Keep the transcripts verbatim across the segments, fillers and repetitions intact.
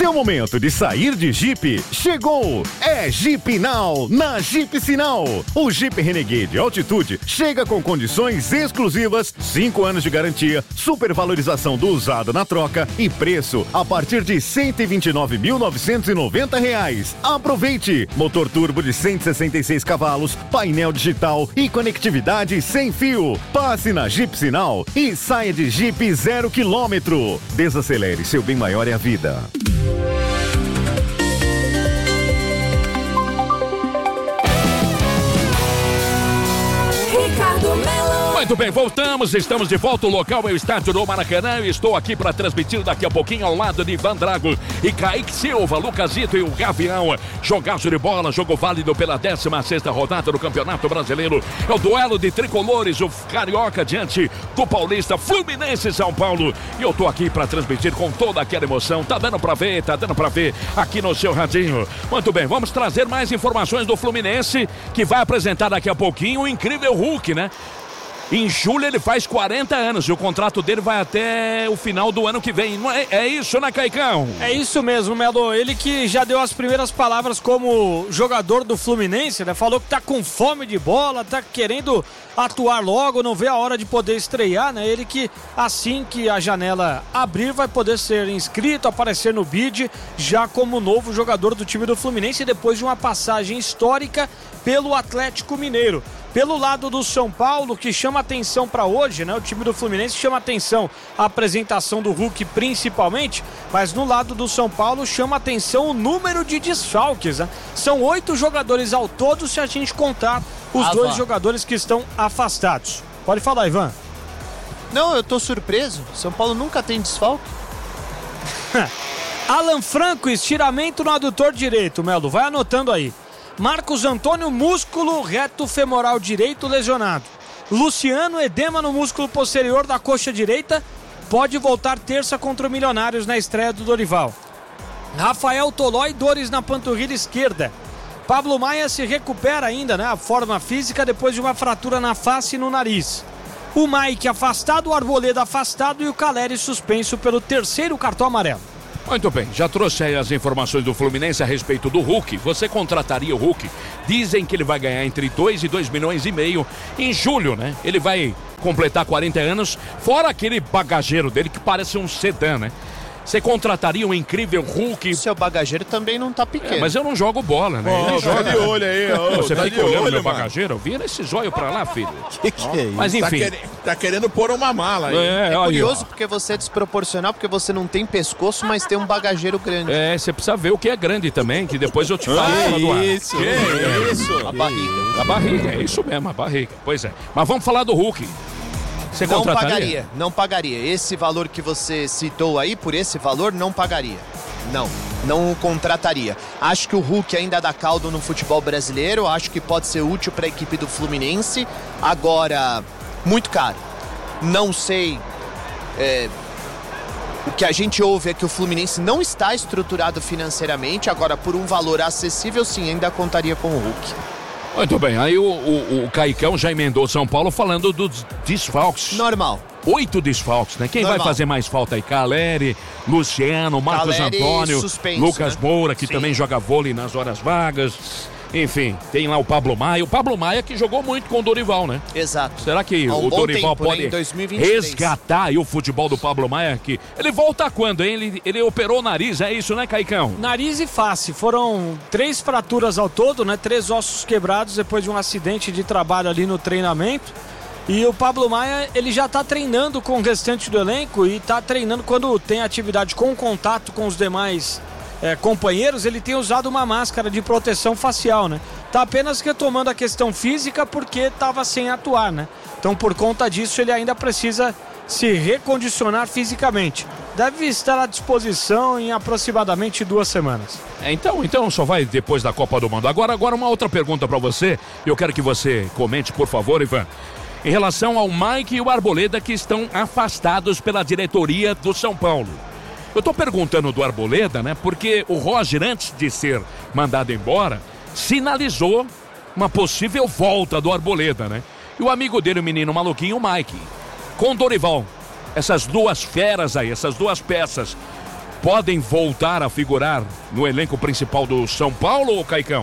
Seu momento de sair de Jeep chegou. É Jeep Now na Jeep Sinal. O Jeep Renegade Altitude chega com condições exclusivas, cinco anos de garantia, supervalorização do usado na troca e preço a partir de cento e vinte e nove mil novecentos e noventa reais. Aproveite! Motor turbo de cento e sessenta e seis cavalos, painel digital e conectividade sem fio. Passe na Jeep Sinal e saia de Jeep zero quilômetro. Desacelere, seu bem maior é a vida. Muito bem, voltamos, estamos de volta, o local é o estádio do Maracanã, eu estou aqui para transmitir daqui a pouquinho ao lado de Ivan Drago e Kaique Silva, Lucasito e o Gavião, jogaço de bola, jogo válido pela décima sexta rodada do Campeonato Brasileiro, é o duelo de tricolores, o Carioca diante do Paulista, Fluminense e São Paulo, e eu estou aqui para transmitir com toda aquela emoção, tá dando para ver, tá dando para ver aqui no seu radinho. Muito bem, vamos trazer mais informações do Fluminense, que vai apresentar daqui a pouquinho o incrível Hulk, né? Em julho ele faz quarenta anos e o contrato dele vai até o final do ano que vem. Não é, é isso, né, Caicão? É isso mesmo, Melo. Ele que já deu as primeiras palavras como jogador do Fluminense, né? Falou que tá com fome de bola, tá querendo atuar logo, não vê a hora de poder estrear, né? Ele que assim que a janela abrir vai poder ser inscrito, aparecer no bid já como novo jogador do time do Fluminense depois de uma passagem histórica pelo Atlético Mineiro. Pelo lado do São Paulo, que chama atenção para hoje, né? O time do Fluminense chama atenção a apresentação do Hulk principalmente, mas no lado do São Paulo chama atenção o número de desfalques, né? São oito jogadores ao todo se a gente contar os ah, dois vá. jogadores que estão afastados. Pode falar, Ivan. Não, eu tô surpreso. São Paulo nunca tem desfalque. Alan Franco, estiramento no adutor direito, Melo. Vai anotando aí. Marcos Antônio, músculo reto femoral direito lesionado. Luciano, edema no músculo posterior da coxa direita, pode voltar terça contra o Milionários na estreia do Dorival. Rafael Tolói, dores na panturrilha esquerda. Pablo Maia se recupera ainda, né, a forma física depois de uma fratura na face e no nariz. O Mike afastado, o Arboleda afastado e o Caleri suspenso pelo terceiro cartão amarelo. Muito bem, já trouxe aí as informações do Fluminense a respeito do Hulk. Você contrataria o Hulk? Dizem que ele vai ganhar entre dois e dois milhões e meio em julho, né? Ele vai completar quarenta anos, fora aquele bagageiro dele que parece um sedã, né? Você contrataria um incrível Hulk? Seu bagageiro também não tá pequeno. É, mas eu não jogo bola, né? Oh, tá de olho aí. Oh, Você tá fica olhando olho, meu mano. bagageiro? Vira esse zóio pra lá, filho. Que que é isso? Mas enfim. Tá, quer, tá querendo pôr uma mala aí. É, É curioso aí, porque você é desproporcional, porque você não tem pescoço, mas tem um bagageiro grande. É, você precisa ver o que é grande também, que depois eu te falo. Ah, isso, que é isso. A barriga. A barriga, é isso mesmo, a barriga. Pois é. Mas vamos falar do Hulk. Você não contrataria? pagaria, não pagaria. Esse valor que você citou aí, por esse valor, não pagaria. Não, não o contrataria. Acho que o Hulk ainda dá caldo no futebol brasileiro, acho que pode ser útil para a equipe do Fluminense. Agora, muito caro. Não sei... É... O que a gente ouve é que o Fluminense não está estruturado financeiramente. Agora, por um valor acessível, sim, ainda contaria com o Hulk. Muito bem, aí o, o, o Caicão já emendou São Paulo falando dos desfalques. Normal. Oito desfalques, né? Quem Normal. vai fazer mais falta aí? Caleri, Luciano, Marcos Caleri, Antônio, suspenso, Lucas né? Moura, que Sim. também joga vôlei nas horas vagas. Enfim, tem lá o Pablo Maia. O Pablo Maia que jogou muito com o Dorival, né? Exato. Será que Há um o bom Dorival tempo, pode né? Em dois mil e vinte e três. resgatar aí o futebol do Pablo Maia? Que ele volta quando, hein? Ele, ele operou o nariz, é isso, né, Caicão? Nariz e face, foram três fraturas ao todo, né? Três ossos quebrados depois de um acidente de trabalho ali no treinamento. E o Pablo Maia, ele já tá treinando com o restante do elenco e tá treinando quando tem atividade com contato com os demais é, companheiros, ele tem usado uma máscara de proteção facial, né? Tá apenas retomando a questão física porque tava sem atuar, né? Então, por conta disso, ele ainda precisa se recondicionar fisicamente. Deve estar à disposição em aproximadamente duas semanas. É, então, então só vai depois da Copa do Mundo. Agora, agora uma outra pergunta para você. Eu quero que você comente, por favor, Ivan. Em relação ao Mike e o Arboleda que estão afastados pela diretoria do São Paulo. Eu tô perguntando do Arboleda, né? Porque o Roger, antes de ser mandado embora, sinalizou uma possível volta do Arboleda, né? E o amigo dele, o menino maluquinho, o Mike, com o Dorival. Essas duas feras aí, essas duas peças. podem voltar a figurar no elenco principal do São Paulo, ou Caicão?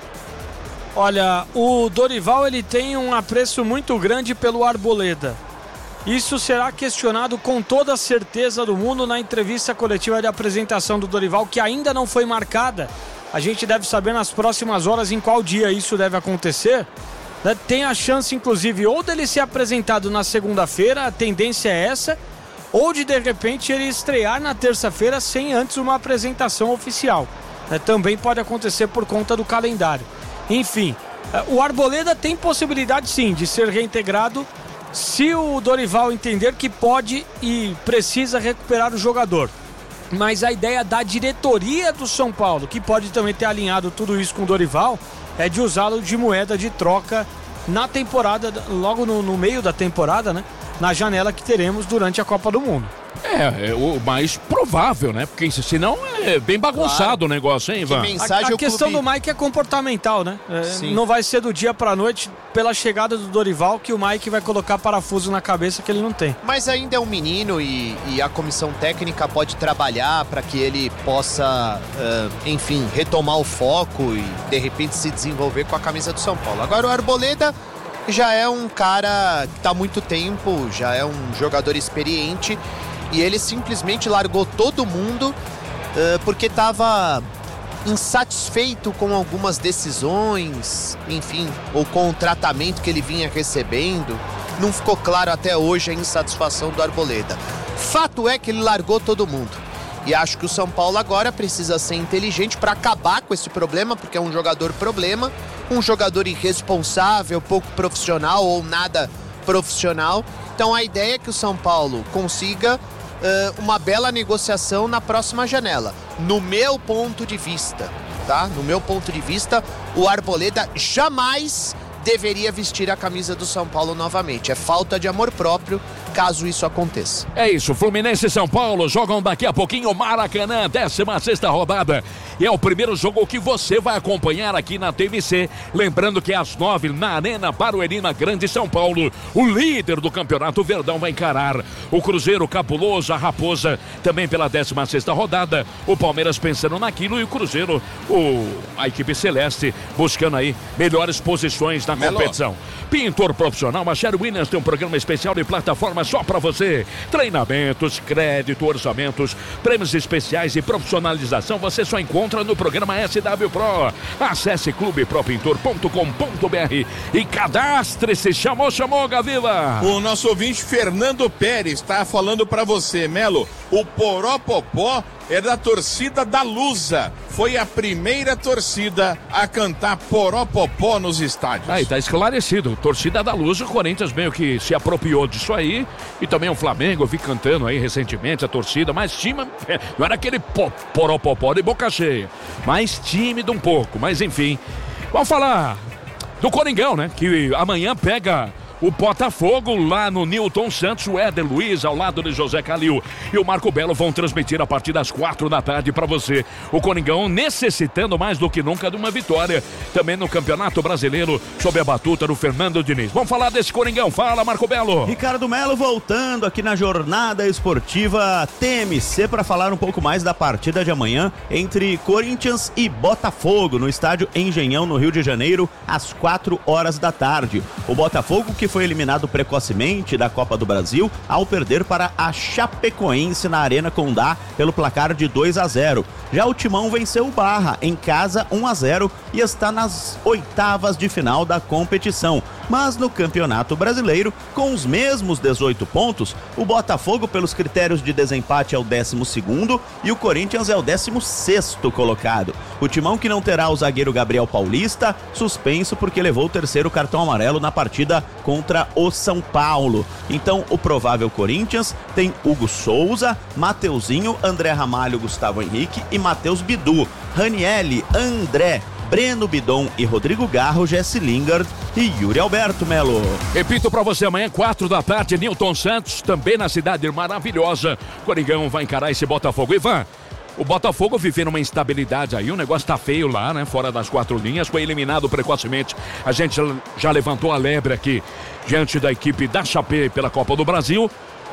Olha, o Dorival ele tem um apreço muito grande pelo Arboleda. Isso será questionado com toda a certeza do mundo na entrevista coletiva de apresentação do Dorival, que ainda não foi marcada. A gente deve saber nas próximas horas em qual dia isso deve acontecer. Né? Tem a chance, inclusive, ou dele ser apresentado na segunda-feira, a tendência é essa, ou de, de repente, ele estrear na terça-feira sem antes uma apresentação oficial. Né? Também pode acontecer por conta do calendário. Enfim, o Arboleda tem possibilidade sim de ser reintegrado se o Dorival entender que pode e precisa recuperar o jogador. Mas a ideia da diretoria do São Paulo, que pode também ter alinhado tudo isso com o Dorival, é de usá-lo de moeda de troca na temporada, logo no, no meio da temporada, né? Na janela que teremos durante a Copa do Mundo. É, é o mais provável, né? Porque senão é bem bagunçado claro. O negócio, hein, Ivan? A, a questão clube... do Mike é comportamental, né? É, não vai ser do dia pra noite, pela chegada do Dorival, que o Mike vai colocar parafuso na cabeça que ele não tem. Mas ainda é um menino e, e a comissão técnica pode trabalhar para que ele possa, uh, enfim, retomar o foco e de repente se desenvolver com a camisa do São Paulo. Agora o Arboleda já é um cara que está há muito tempo, já é um jogador experiente e ele simplesmente largou todo mundo uh, porque estava insatisfeito com algumas decisões, enfim, ou com o tratamento que ele vinha recebendo. Não ficou claro até hoje a insatisfação do Arboleda. Fato é que ele largou todo mundo. E acho que o São Paulo agora precisa ser inteligente para acabar com esse problema, porque é um jogador problema, um jogador irresponsável, pouco profissional ou nada profissional. Então a ideia é que o São Paulo consiga uh, uma bela negociação na próxima janela. No meu ponto de vista, tá? No meu ponto de vista, o Arboleda jamais deveria vestir a camisa do São Paulo novamente. É falta de amor próprio caso isso aconteça. É isso, Fluminense e São Paulo jogam daqui a pouquinho Maracanã, décima sexta rodada. E é o primeiro jogo que você vai acompanhar aqui na T V C. Lembrando que às nove, na Arena Barueri, na Grande São Paulo, o líder do campeonato, Verdão, vai encarar o Cruzeiro Cabuloso, a Raposa, também pela décima sexta rodada. O Palmeiras pensando naquilo e o Cruzeiro, o, a equipe celeste, buscando aí melhores posições na Melo. Competição. Pintor profissional, a Sherry Williams tem um programa especial de plataforma só para você. Treinamentos, crédito, orçamentos, prêmios especiais e profissionalização você só encontra no programa S W Pro. Acesse clube pro pintor ponto com ponto b r e cadastre-se. Chamou, chamou, Gavila. O nosso ouvinte Fernando Pérez está falando para você, Melo. O Poropopó é da torcida da Lusa. Foi a primeira torcida a cantar Poropopó nos estádios. Aí, tá esclarecido. Torcida da Lusa, o Corinthians meio que se apropriou disso aí. E também o Flamengo, eu vi cantando aí recentemente a torcida, mas time, não era aquele po, Poropopó de boca cheia, mais tímido um pouco, mas enfim. Vamos falar do Coringão, né? Que amanhã pega o Botafogo lá no Newton Santos. O Éder Luiz ao lado de José Calil e o Marco Belo vão transmitir a partir das quatro da tarde para você. O Coringão necessitando mais do que nunca de uma vitória também no Campeonato Brasileiro sob a batuta do Fernando Diniz. Vamos falar desse Coringão. Fala, Marco Belo. Ricardo Melo voltando aqui na jornada esportiva T M C para falar um pouco mais da partida de amanhã entre Corinthians e Botafogo no estádio Engenhão, no Rio de Janeiro, às quatro horas da tarde. O Botafogo, que foi eliminado precocemente da Copa do Brasil ao perder para a Chapecoense na Arena Condá pelo placar de dois a zero. Já o Timão venceu o Barra em casa um a zero e está nas oitavas de final da competição. Mas no Campeonato Brasileiro, com os mesmos dezoito pontos, o Botafogo, pelos critérios de desempate, é o décimo segundo e o Corinthians é o décimo sexto colocado. O Timão, que não terá o zagueiro Gabriel Paulista, suspenso porque levou o terceiro cartão amarelo na partida contra o São Paulo. Então, o provável Corinthians tem Hugo Souza, Mateuzinho, André Ramalho, Gustavo Henrique e Matheus Bidu, Ranielli, André, Breno Bidon e Rodrigo Garro, Jesse Lingard e Yuri Alberto, Melo. Repito pra você, amanhã, quatro da tarde, Newton Santos, também na cidade maravilhosa. Coringão vai encarar esse Botafogo. Ivan, o Botafogo vivendo uma instabilidade aí, o negócio tá feio lá, né? Fora das quatro linhas, foi eliminado precocemente. A gente já levantou a lebre aqui diante da equipe da Chape pela Copa do Brasil.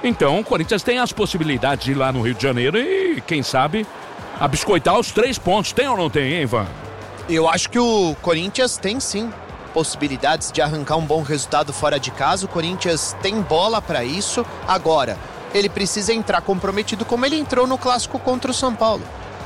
Então o Corinthians tem as possibilidades de ir lá no Rio de Janeiro e, quem sabe, abiscoitar os três pontos. Tem ou não tem, hein, Ivan? Eu acho que o Corinthians tem sim possibilidades de arrancar um bom resultado fora de casa. O Corinthians tem bola para isso. Agora, ele precisa entrar comprometido como ele entrou no clássico contra o São Paulo.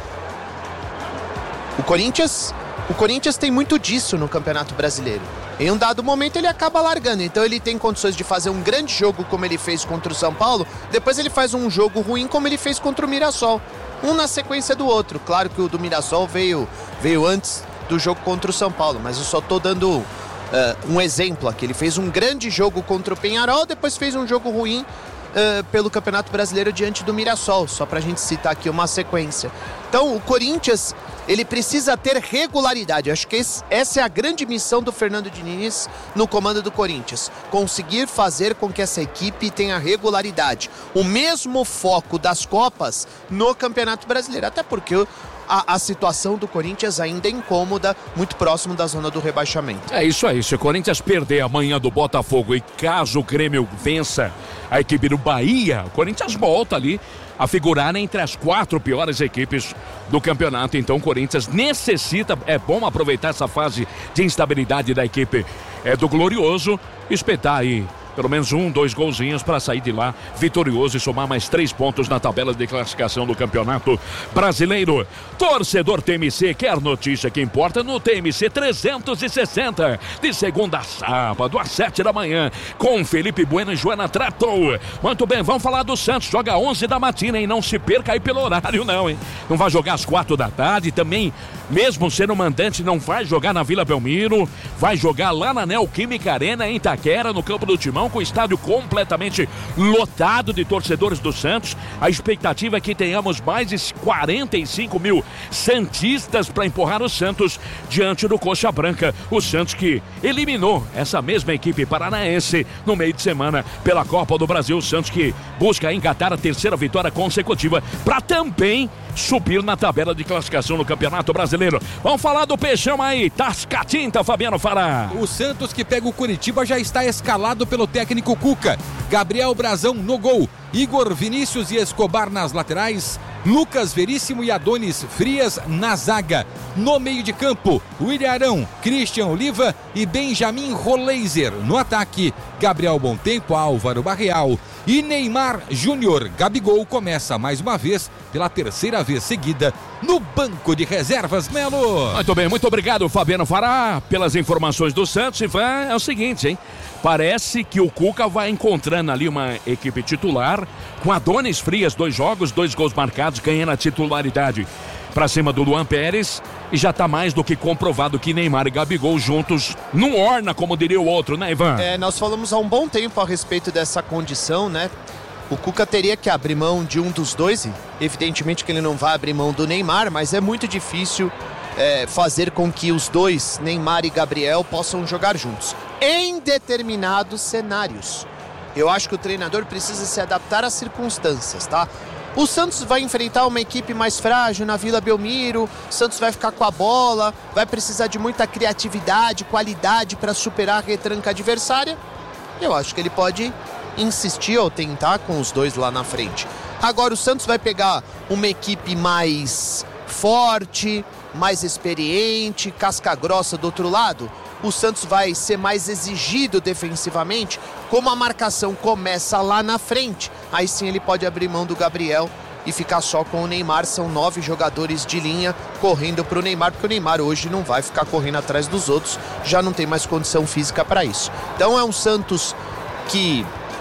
O Corinthians, o Corinthians tem muito disso no Campeonato Brasileiro. Em um dado momento ele acaba largando, então ele tem condições de fazer um grande jogo como ele fez contra o São Paulo, depois ele faz um jogo ruim como ele fez contra o Mirassol. Um na sequência do outro. Claro que o do Mirassol veio, veio antes do jogo contra o São Paulo, mas eu só tô dando uh, um exemplo aqui. Ele fez um grande jogo contra o Peñarol, depois fez um jogo ruim uh, pelo Campeonato Brasileiro diante do Mirassol, só pra gente citar aqui uma sequência. Então o Corinthians, ele precisa ter regularidade. Eu acho que esse, essa é a grande missão do Fernando Diniz no comando do Corinthians. Conseguir fazer com que essa equipe tenha regularidade. O mesmo foco das Copas no Campeonato Brasileiro. Até porque a, a situação do Corinthians ainda é incômoda, muito próximo da zona do rebaixamento. É isso aí. Se o Corinthians perder amanhã do Botafogo e caso o Grêmio vença a equipe do Bahia, o Corinthians volta ali a figurar entre as quatro piores equipes do campeonato. Então o Corinthians necessita, é bom aproveitar essa fase de instabilidade da equipe é, do Glorioso, espetar aí pelo menos um, dois golzinhos para sair de lá vitorioso e somar mais três pontos na tabela de classificação do Campeonato Brasileiro. Torcedor T M C, quer notícia que importa no T M C trezentos e sessenta, de segunda a sábado, às sete da manhã, com Felipe Bueno e Joana Trato. Muito bem, vamos falar do Santos, joga onze da matina, hein? Não se perca aí pelo horário não, hein? Não vai jogar às quatro da tarde, também, mesmo sendo mandante, não vai jogar na Vila Belmiro, vai jogar lá na Neoquímica Arena, em Itaquera, no campo do Timão, com o estádio completamente lotado de torcedores do Santos. A expectativa é que tenhamos mais de quarenta e cinco mil santistas para empurrar o Santos diante do Coxa Branca. O Santos que eliminou essa mesma equipe paranaense no meio de semana pela Copa do Brasil. O Santos que busca engatar a terceira vitória consecutiva para também subir na tabela de classificação no Campeonato Brasileiro. Vamos falar do Peixão aí, Tascatinta, Fabiano Fará. O Santos que pega o Curitiba já está escalado pelo técnico Cuca. Gabriel Brazão no gol, Igor Vinícius e Escobar nas laterais, Lucas Veríssimo e Adonis Frias na zaga. No meio de campo, William Arão, Christian Oliva e Benjamin Roleiser. No ataque, Gabriel Bontempo, Álvaro Barreal e Neymar Júnior. Gabigol começa mais uma vez, pela terceira vez seguida, no banco de reservas, Melo. Muito bem, muito obrigado, Fabiano Fará, pelas informações do Santos. Ivan, é o seguinte, hein? Parece que o Cuca vai encontrando ali uma equipe titular com Adonis Frias, dois jogos, dois gols marcados, ganhando a titularidade para cima do Luan Pérez, e já está mais do que comprovado que Neymar e Gabigol juntos não orna, como diria o outro, né, Ivan? É, nós falamos há um bom tempo a respeito dessa condição, né? O Cuca teria que abrir mão de um dos dois, e evidentemente que ele não vai abrir mão do Neymar, mas é muito difícil é, fazer com que os dois, Neymar e Gabriel, possam jogar juntos em determinados cenários. Eu acho que o treinador precisa se adaptar às circunstâncias, tá? O Santos vai enfrentar uma equipe mais frágil na Vila Belmiro, o Santos vai ficar com a bola, vai precisar de muita criatividade, qualidade para superar a retranca adversária. Eu acho que ele pode insistir ou tentar com os dois lá na frente. Agora o Santos vai pegar uma equipe mais forte, mais experiente, casca grossa do outro lado. O Santos vai ser mais exigido defensivamente. Como a marcação começa lá na frente, aí sim ele pode abrir mão do Gabriel e ficar só com o Neymar. São nove jogadores de linha correndo para o Neymar, porque o Neymar hoje não vai ficar correndo atrás dos outros, já não tem mais condição física para isso. Então é um Santos que,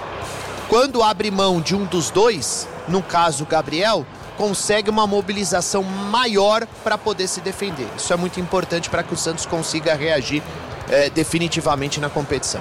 quando abre mão de um dos dois, no caso o Gabriel, consegue uma mobilização maior para poder se defender. Isso é muito importante para que o Santos consiga reagir é, definitivamente na competição.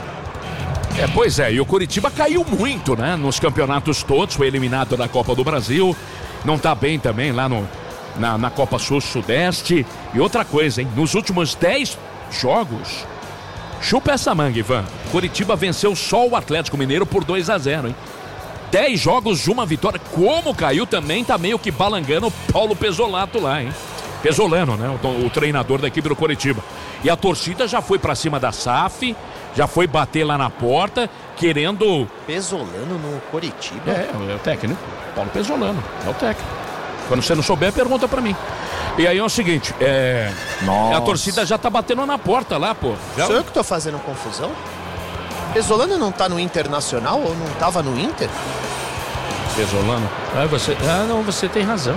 É, pois é, e o Curitiba caiu muito, né? Nos campeonatos todos, foi eliminado da Copa do Brasil, não tá bem também lá no, na, na Copa Sul-Sudeste. E outra coisa, hein? Nos últimos dez jogos, chupa essa manga, Ivan. Curitiba venceu só o Atlético Mineiro por dois a zero, hein? dez jogos de uma vitória. Como caiu também, tá meio que balangando o Paulo Pesolato lá, hein? Pesolano, né? O, o treinador da equipe do Curitiba. E a torcida já foi pra cima da S A F, já foi bater lá na porta, querendo... Pesolano no Coritiba? É, é o técnico. Paulo Pesolano, é o técnico. Quando você não souber, pergunta pra mim. E aí é o seguinte, é... Nossa. a torcida já tá batendo na porta lá, pô. Já... Sou eu que tô fazendo confusão? Pesolano não tá no Internacional ou não tava no Inter? Pesolano? Ah, você... ah não, você tem razão.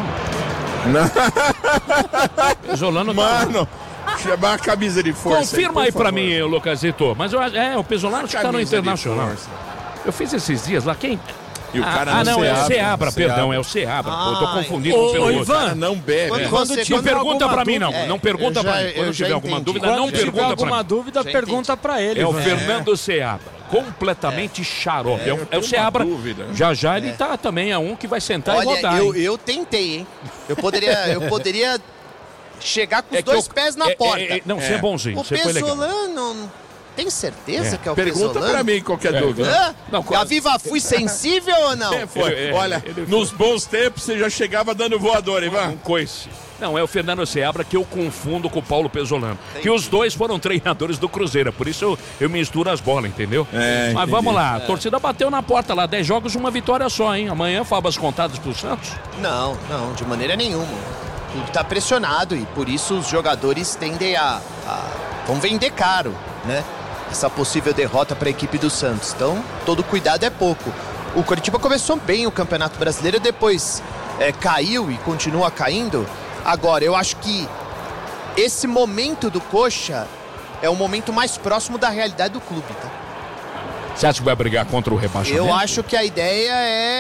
Pesolano... Mano... Chamar a camisa de força. Confirma aí, aí pra favor. mim, Lucasito. Mas eu, é, o Pesolano acho que tá no Internacional. Eu fiz esses dias lá, quem... E o cara ah, não, não, é o Seabra, Seabra, perdão, Seabra. é o Seabra. Ah, Pô, eu tô confundindo ô, pelo ô, outro. Ivan, Cara, não bebe. Quando É. você- Não quando pergunta alguma pra mim, não. dúvida- Não pergunta eu já- pra mim. eu Quando já tiver alguma entendi. dúvida, Quando não tiver pergunta pra alguma mim. dúvida, Já pergunta pra ele. É o Ivan. Fernando Seabra. Completamente xarope. É, o- é o tenho Seabra. uma dúvida. Já já ele tá também, é um que vai sentar e Olha, rodar. eu, hein? eu tentei, hein? Eu poderia, eu poderia chegar com os É que dois eu- pés na é- porta. é- é- não, você é É. bonzinho. O Você foi legal. Pesolano, tem certeza É. que é o Pergunta Pesolano? pra mim qualquer É. dúvida. Hã? Não, qual- Gaviva, fui sensível ou não? É, foi. Ele- é, Olha, ele foi. nos bons tempos você já chegava dando voador, Ivan. Um coice. Não, é o Fernando Seabra que eu confundo com o Paulo Pesolano. Que os dois foram treinadores do Cruzeiro. Por isso eu, eu misturo as bolas, entendeu? É, Mas entendi. vamos lá, a torcida bateu na porta lá. dez jogos, uma vitória só, hein? Amanhã, favas contadas pro Santos. Não, não, de maneira nenhuma. O clube tá pressionado e por isso os jogadores tendem a, a vão vender caro, né? Essa possível derrota para a equipe do Santos. Então, todo cuidado é pouco. O Coritiba começou bem o Campeonato Brasileiro, depois é, caiu e continua caindo. Agora, eu acho que esse momento do Coxa é o momento mais próximo da realidade do clube, tá? Você acha que vai brigar contra o rebaixamento? Eu acho que a ideia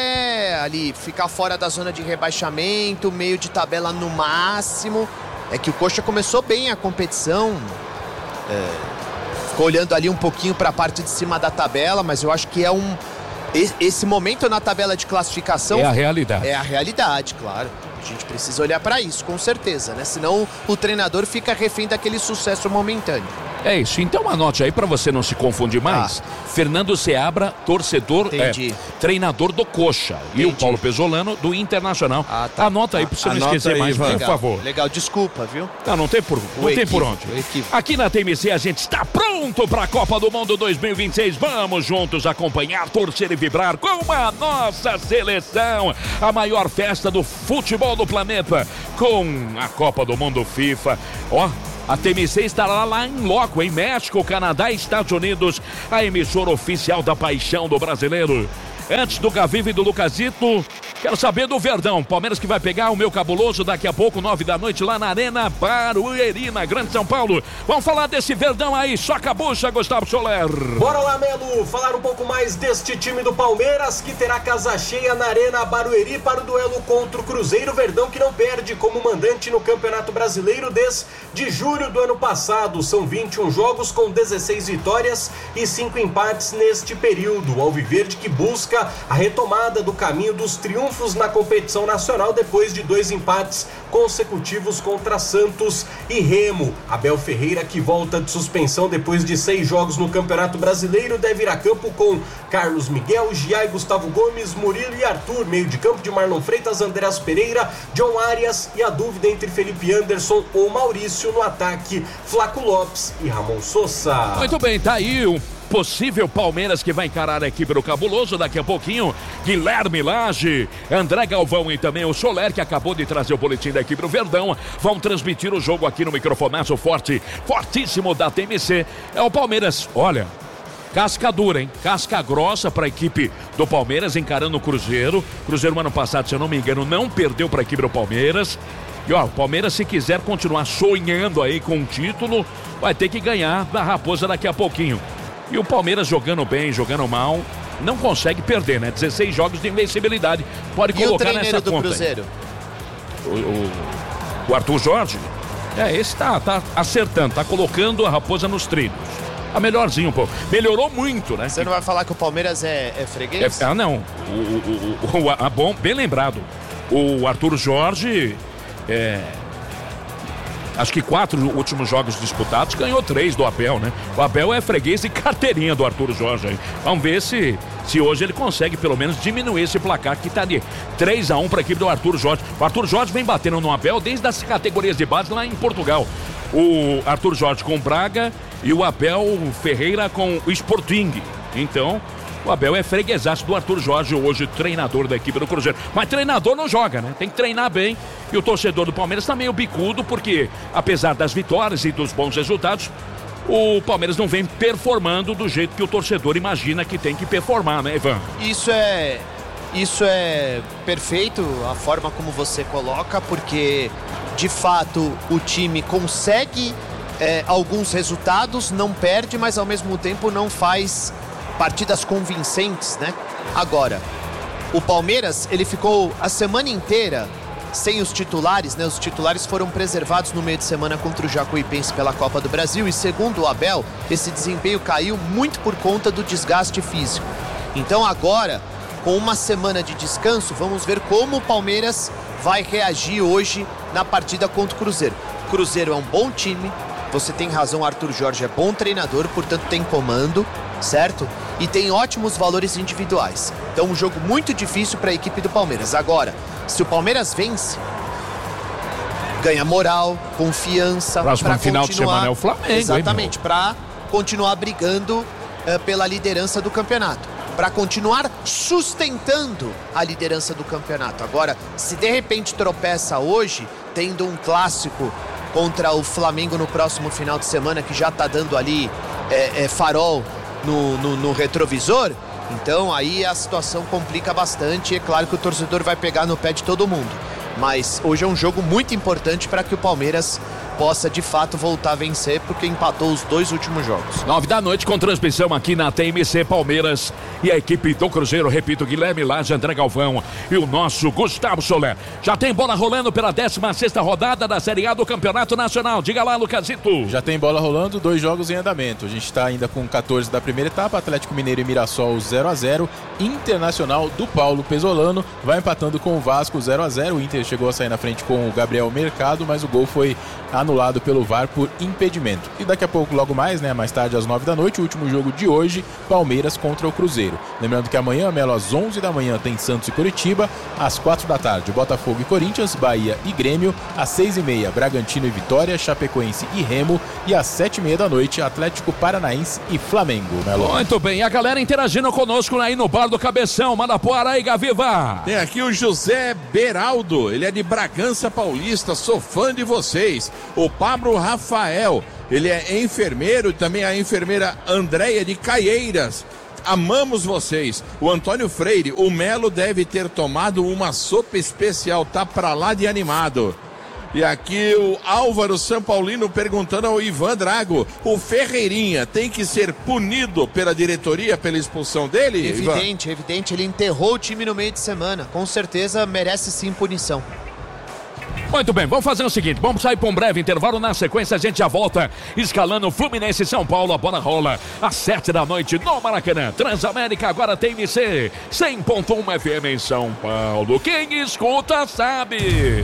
é ali ficar fora da zona de rebaixamento, meio de tabela no máximo. É que o Coxa começou bem a competição, é, ficou olhando ali um pouquinho para a parte de cima da tabela, mas eu acho que é um e- esse momento na tabela de classificação É a realidade. é a realidade, claro. A gente precisa olhar para isso, com certeza, né? Senão o treinador fica refém daquele sucesso momentâneo. É isso, então anote aí pra você não se confundir mais. Fernando Seabra, torcedor, é, Entendi. treinador do Coxa. E o Entendi. Paulo Pesolano, do Internacional. Ah, tá. Anota aí pra você não Anota esquecer aí, mais, Ivan. por Legal, favor. legal, desculpa, viu? Não, não tem por, não tem por equívoco, onde. o equívoco. Aqui na T M C a gente está pronto para a Copa do Mundo dois mil e vinte e seis. Vamos juntos acompanhar, torcer e vibrar com a nossa seleção. A maior festa do futebol do planeta com a Copa do Mundo FIFA. Ó, a T M C estará lá em loco, em México, Canadá e Estados Unidos. A emissora oficial da paixão do brasileiro. Antes do Gaviva e do Lucasito, quero saber do Verdão. Palmeiras que vai pegar o meu cabuloso daqui a pouco, nove da noite, lá na Arena Barueri, na Grande São Paulo. Vamos falar desse Verdão aí, só cabucha, Gustavo Soler. Bora lá, Melo, falar um pouco mais deste time do Palmeiras, que terá casa cheia na Arena Barueri para o duelo contra o Cruzeiro. Verdão que não perde como mandante no Campeonato Brasileiro desde julho do ano passado. São vinte e um jogos com dezesseis vitórias e cinco empates neste período. O Alviverde que busca a retomada do caminho dos triunfos na competição nacional depois de dois empates consecutivos contra Santos e Remo. Abel Ferreira, que volta de suspensão depois de seis jogos no Campeonato Brasileiro, deve ir a campo com Carlos Miguel, Giai, Gustavo Gomes, Murilo e Arthur. Meio de campo de Marlon Freitas, Andreas Pereira, John Arias e a dúvida entre Felipe Anderson ou Maurício no ataque, Flaco Lopes e Ramon Sosa. Muito bem, tá aí o possível Palmeiras que vai encarar a equipe do Cabuloso daqui a pouquinho. Guilherme Lage, André Galvão e também o Soler, que acabou de trazer o boletim da equipe do Verdão, vão transmitir o jogo aqui no microfonaço forte, fortíssimo da T M C. É o Palmeiras, olha, casca dura, hein? Casca grossa para a equipe do Palmeiras encarando o Cruzeiro. Cruzeiro ano passado, se eu não me engano, não perdeu para a equipe do Palmeiras. E ó, o Palmeiras, se quiser continuar sonhando aí com o título, vai ter que ganhar da Raposa daqui a pouquinho. E o Palmeiras jogando bem, jogando mal, não consegue perder, né? dezesseis jogos de invencibilidade. Pode E o colocar treino nessa do conta. Cruzeiro? O, o, o Arthur Jorge, é, esse tá, tá acertando, tá colocando a Raposa nos trilhos. Tá melhorzinho um pouco. Melhorou muito, né? Você não vai falar que o Palmeiras é, é freguês? É, ah, não. O, o, o, o, a, bom, bem lembrado. O Arthur Jorge, é, acho que quatro últimos jogos disputados, ganhou três do Abel, né? O Abel é freguês e carteirinha do Arthur Jorge aí. Vamos ver se, se hoje ele consegue pelo menos diminuir esse placar que tá de três a um para a equipe do Arthur Jorge. O Arthur Jorge vem batendo no Abel desde as categorias de base lá em Portugal. O Arthur Jorge com o Braga e o Abel Ferreira com o Sporting. Então, O Abel é freguesaço do Arthur Jorge, hoje treinador da equipe do Cruzeiro. Mas treinador não joga, né? Tem que treinar bem. E o torcedor do Palmeiras tá meio bicudo, porque apesar das vitórias e dos bons resultados, o Palmeiras não vem performando do jeito que o torcedor imagina que tem que performar, né, Ivan? Isso é, isso é perfeito, a forma como você coloca, porque de fato o time consegue é, alguns resultados, não perde, mas ao mesmo tempo não faz partidas convincentes, né? Agora, o Palmeiras, ele ficou a semana inteira sem os titulares, né? Os titulares foram preservados no meio de semana contra o Jacuipense pela Copa do Brasil e, segundo o Abel, esse desempenho caiu muito por conta do desgaste físico. Então agora, com uma semana de descanso, vamos ver como o Palmeiras vai reagir hoje na partida contra o Cruzeiro. O Cruzeiro é um bom time, você tem razão, Arthur Jorge é bom treinador, portanto tem comando, certo? E tem ótimos valores individuais. Então um jogo muito difícil para a equipe do Palmeiras. Agora, se o Palmeiras vence, ganha moral, confiança para continuar. Final de semana é o Flamengo. Exatamente, para continuar brigando uh, pela liderança do campeonato, para continuar sustentando a liderança do campeonato. Agora, se de repente tropeça hoje, tendo um clássico contra o Flamengo no próximo final de semana, que já está dando ali é, é, farol no, no, no retrovisor, então aí a situação complica bastante. É claro que o torcedor vai pegar no pé de todo mundo, mas hoje é um jogo muito importante para que o Palmeiras possa de fato voltar a vencer, porque empatou os dois últimos jogos. Nove da noite com transmissão aqui na T M C Palmeiras e a equipe do Cruzeiro, repito, Guilherme Lage, André Galvão e o nosso Gustavo Soler. Já tem bola rolando pela décima sexta rodada da Série A do Campeonato Nacional. Diga lá, Lucasito. Já tem bola rolando, dois jogos em andamento. A gente está ainda com quatorze da primeira etapa, Atlético Mineiro e Mirassol zero a zero, Internacional do Paulo Pesolano vai empatando com o Vasco zero a zero. O Inter chegou a sair na frente com o Gabriel Mercado, mas o gol foi anulado pelo V A R por impedimento. E daqui a pouco, logo mais, né, mais tarde às nove da noite, o último jogo de hoje, Palmeiras contra o Cruzeiro. Lembrando que amanhã, Melo, às onze da manhã tem Santos e Curitiba, às quatro da tarde Botafogo e Corinthians, Bahia e Grêmio, às seis e meia Bragantino e Vitória, Chapecoense e Remo, e às sete e meia da noite Atlético Paranaense e Flamengo, Melo. Muito bem, a galera interagindo conosco aí no Bar do Cabeção. Manda pro Araí, Gaviva. Tem aqui o José Beraldo, ele é de Bragança Paulista, sou fã de vocês. O Pablo Rafael, ele é enfermeiro, e também a enfermeira Andréia de Caieiras. Amamos vocês. O Antônio Freire, o Melo deve ter tomado uma sopa especial, tá pra lá de animado. E aqui o Álvaro São Paulino perguntando ao Ivan Drago, o Ferreirinha tem que ser punido pela diretoria pela expulsão dele? Evidente, Ivan? evidente, ele enterrou o time no meio de semana, com certeza merece sim punição. Muito bem, vamos fazer o seguinte, vamos sair para um breve intervalo, na sequência a gente já volta escalando Fluminense e São Paulo, a bola rola às sete da noite no Maracanã. Transamérica agora tem M C cem ponto um F M em São Paulo, quem escuta sabe.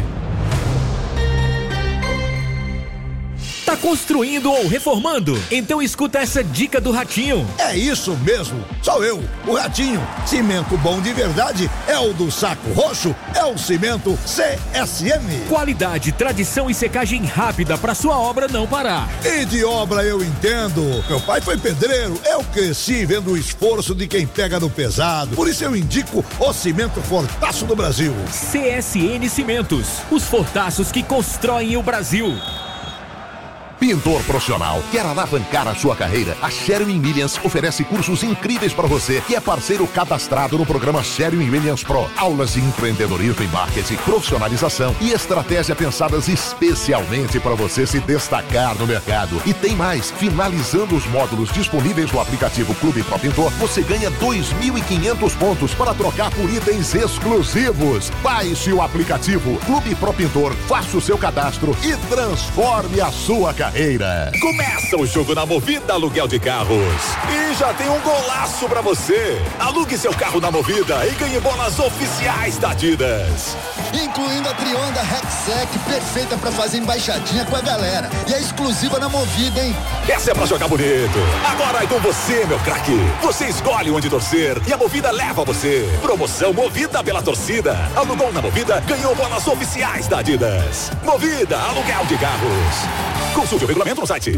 Tá construindo ou reformando? Então escuta essa dica do Ratinho. É isso mesmo, sou eu, o Ratinho. Cimento bom de verdade é o do Saco Roxo, é o cimento C S M. Qualidade, tradição e secagem rápida para sua obra não parar. E de obra eu entendo. Meu pai foi pedreiro, eu cresci vendo o esforço de quem pega no pesado. Por isso eu indico o cimento Fortaço do Brasil. C S N Cimentos, os fortaços que constroem o Brasil. Pintor profissional, quer alavancar a sua carreira? A Sherwin Williams oferece cursos incríveis para você que é parceiro cadastrado no programa Sherwin Williams Pro. Aulas de empreendedorismo e marketing, profissionalização e estratégia pensadas especialmente para você se destacar no mercado. E tem mais, finalizando os módulos disponíveis no aplicativo Clube Pro Pintor, você ganha dois mil e quinhentos pontos para trocar por itens exclusivos. Baixe o aplicativo Clube Pro Pintor, faça o seu cadastro e transforme a sua carreira. Começa o jogo na Movida Aluguel de Carros. E já tem um golaço pra você. Alugue seu carro na Movida e ganhe bolas oficiais da Adidas. Incluindo a Trionda Rexec, perfeita pra fazer embaixadinha com a galera. E é exclusiva na Movida, hein? Essa é pra jogar bonito. Agora é com você, meu craque. Você escolhe onde torcer e a Movida leva você. Promoção Movida pela torcida. Alugou na Movida, ganhou bolas oficiais da Adidas. Movida Aluguel de Carros. Consulte o regulamento no site.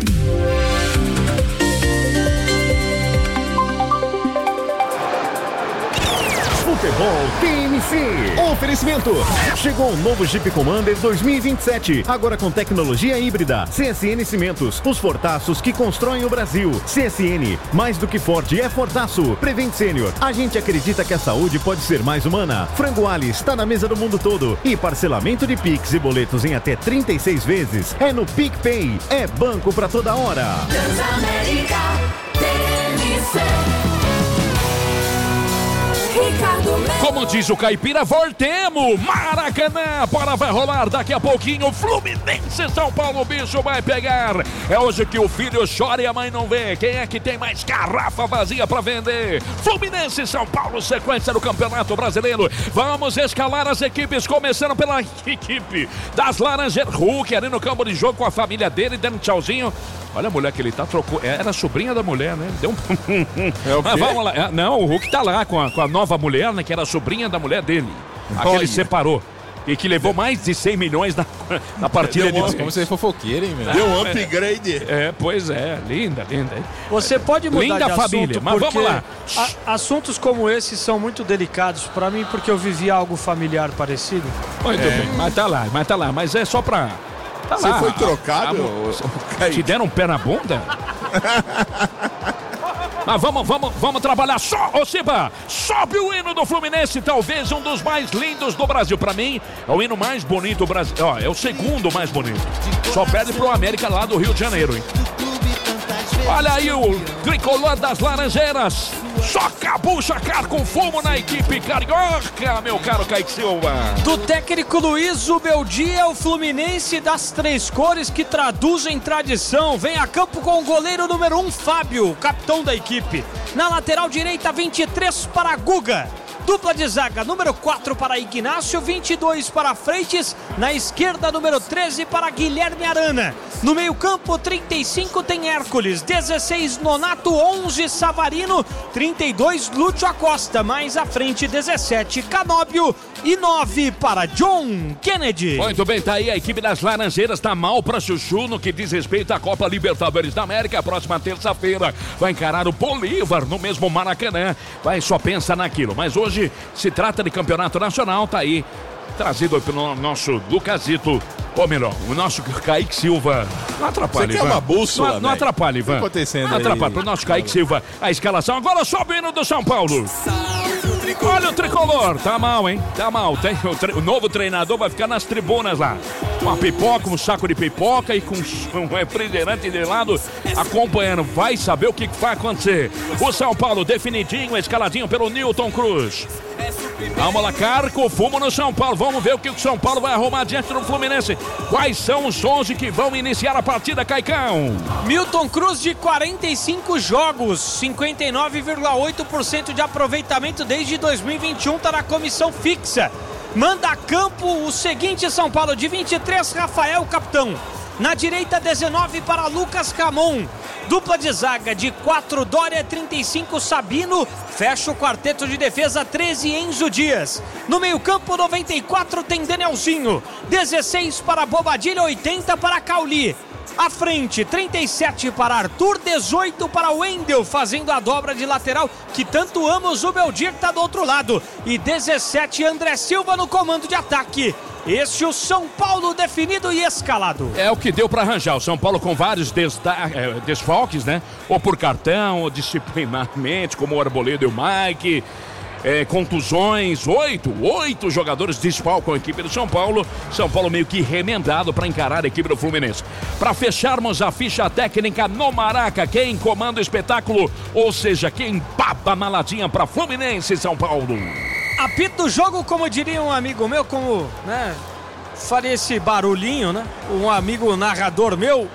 Futebol T M C. Oferecimento. Chegou o novo Jeep Commander dois mil e vinte e sete. Agora com tecnologia híbrida. C S N Cimentos. Os fortaços que constroem o Brasil. C S N. Mais do que forte é fortaço. Prevent Sênior. A gente acredita que a saúde pode ser mais humana. Frango Ali está na mesa do mundo todo. E parcelamento de Pix e boletos em até trinta e seis vezes. É no PicPay. É banco pra toda hora. Transamérica T M C. Como diz o Caipira, voltemos! Maracanã, a bola vai rolar daqui a pouquinho. Fluminense, São Paulo, o bicho vai pegar. É hoje que o filho chora e a mãe não vê. Quem é que tem mais garrafa vazia pra vender? Fluminense, São Paulo, sequência do Campeonato Brasileiro. Vamos escalar as equipes, começando pela equipe das Laranjeiras. Hulk ali no campo de jogo com a família dele, dando tchauzinho. Olha a mulher que ele tá, trocou. Era a sobrinha da mulher, né? Deu um... É o quê? Mas vamos lá. Não, o Hulk tá lá com a, com a nova mulher, né? Que era a sobrinha da mulher dele. A que ele separou. E que levou mais de cem milhões na, na partida Deu um, de... Como você é fofoqueiro, hein, meu? Deu um upgrade. É, pois é. Linda, linda. Você pode mudar linda de família, assunto, mas vamos lá. A, assuntos como esses são muito delicados pra mim, porque eu vivi algo familiar parecido. Muito é. bem, mas tá lá, mas tá lá. Mas é só pra... Tá Você lá. foi trocado? A, a, te deram um pé na bunda? Mas vamos, vamos, vamos trabalhar só, ô Ciba, sobe o hino do Fluminense, talvez um dos mais lindos do Brasil. Pra mim, é o hino mais bonito do Brasil, ó, é o segundo mais bonito. Só perde pro América lá do Rio de Janeiro, hein? Olha aí o tricolor das Laranjeiras, só cabucha, cara com fumo na equipe carioca, meu caro Kaique Silva. Do técnico Luiz, o meu dia é o Fluminense das três cores que traduzem tradição. Vem a campo com o goleiro número um, Fábio, capitão da equipe. Na lateral direita, vinte e três para Guga. Dupla de zaga, número quatro para Ignácio, vinte e dois para Freitas. Na esquerda, número treze para Guilherme Arana. No meio campo, trinta e cinco tem Hércules, dezesseis Nonato, onze Savarino, trinta e dois Lúcio Acosta. Mais à frente, dezessete Canóbio e nove para John Kennedy. Muito bem, tá aí a equipe das Laranjeiras, tá mal pra chuchu no que diz respeito à Copa Libertadores da América. A próxima terça-feira vai encarar o Bolívar no mesmo Maracanã. Vai, só pensa naquilo, mas hoje se trata de campeonato nacional, tá aí, trazido pelo nosso Lucasito, ou melhor, o nosso Kaique Silva. Não atrapalha, Você quer Ivan. uma bússola, Não, não atrapalha, Ivan. O que tá acontecendo Não aí? atrapalha, pro nosso Kaique Silva. A escalação, agora sobe o hino do São Paulo. Olha o tricolor, tá mal, hein? Tá mal. Tem, o, tre- o novo treinador vai ficar nas tribunas lá. Uma pipoca, um saco de pipoca e com um refrigerante de lado acompanhando. Vai saber o que vai acontecer. O São Paulo definidinho, escaladinho pelo Newton Cruz. Vamos lá, Carco, fumo no São Paulo. Vamos ver o que o São Paulo vai arrumar diante do Fluminense. Quais são os onze que vão iniciar a partida, Caicão? Milton Cruz de quarenta e cinco jogos, cinquenta e nove vírgula oito por cento de aproveitamento desde dois mil e vinte e um, tá na comissão fixa. Manda a campo o seguinte São Paulo, de vinte e três, Rafael, capitão. Na direita, dezenove para Lucas Camon. Dupla de zaga de quatro, Dória, trinta e cinco, Sabino. Fecha o quarteto de defesa, treze, Enzo Dias. No meio campo, noventa e quatro, tem Danielzinho. dezesseis para Bobadilha, oitenta para Cauli. À frente, trinta e sete para Arthur, dezoito para Wendel, fazendo a dobra de lateral, que tanto ama o Zubeldia, que tá do outro lado. E dezessete, André Silva no comando de ataque. Este o São Paulo definido e escalado. É o que deu para arranjar. O São Paulo com vários desda- é, desfalques, né? Ou por cartão, ou disciplinarmente, como o Arboleda e o Mike. É, contusões, oito, oito jogadores desfalcam a equipe do São Paulo. São Paulo meio que remendado para encarar a equipe do Fluminense. Para fecharmos a ficha técnica no Maraca, quem comanda o espetáculo, ou seja, quem papa maladinha para Fluminense e São Paulo. Apito o jogo, como diria um amigo meu, como, né, faria esse barulhinho, né? Um amigo narrador meu.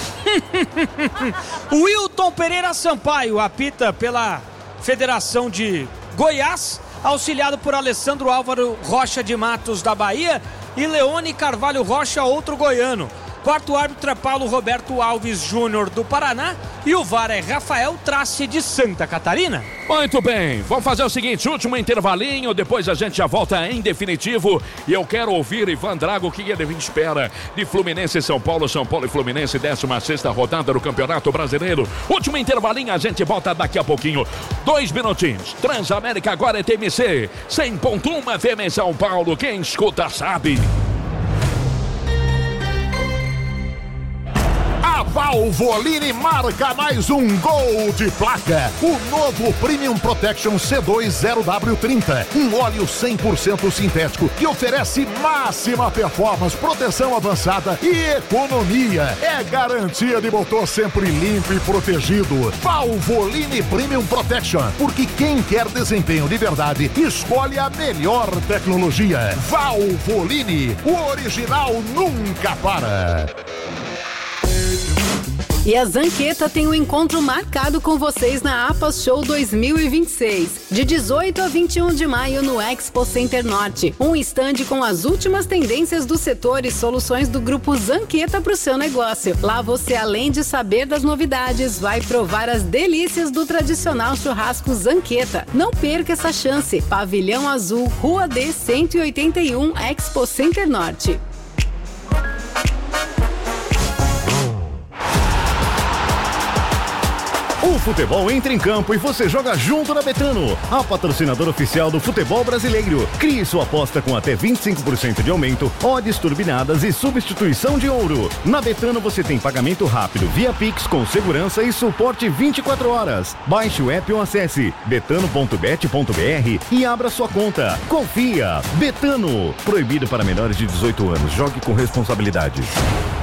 Wilton Pereira Sampaio apita pela Federação de Goiás, auxiliado por Alessandro Álvaro Rocha de Matos da Bahia e Leone Carvalho Rocha, outro goiano. Quarto árbitro é Paulo Roberto Alves Júnior do Paraná e o V A R é Rafael Trace de Santa Catarina. Muito bem, vamos fazer o seguinte, último intervalinho, depois a gente já volta em definitivo e eu quero ouvir Ivan Drago, o que ele espera de Fluminense e São Paulo, São Paulo e Fluminense, décima sexta rodada do Campeonato Brasileiro. Último intervalinho, a gente volta daqui a pouquinho. Dois minutinhos, Transamérica agora é T M C, cem ponto um F M em São Paulo, quem escuta sabe. A Valvoline marca mais um gol de placa. O novo Premium Protection C dois zero W trinta. Um óleo cem por cento sintético que oferece máxima performance, proteção avançada e economia. É garantia de motor sempre limpo e protegido. Valvoline Premium Protection. Porque quem quer desempenho de verdade, escolhe a melhor tecnologia. Valvoline. O original nunca para. E a Zanqueta tem um encontro marcado com vocês na APAS Show dois mil e vinte e seis, de dezoito a vinte e um de maio no Expo Center Norte. Um estande com as últimas tendências do setor e soluções do grupo Zanqueta para o seu negócio. Lá você, além de saber das novidades, vai provar as delícias do tradicional churrasco Zanqueta. Não perca essa chance. Pavilhão Azul, Rua D cento e oitenta e um, Expo Center Norte. O futebol entra em campo e você joga junto na Betano, a patrocinadora oficial do futebol brasileiro. Crie sua aposta com até vinte e cinco por cento de aumento, odds turbinadas e substituição de ouro. Na Betano você tem pagamento rápido via Pix com segurança e suporte vinte e quatro horas. Baixe o app ou acesse betano ponto bet ponto br e abra sua conta. Confia! Betano. Proibido para menores de dezoito anos. Jogue com responsabilidade.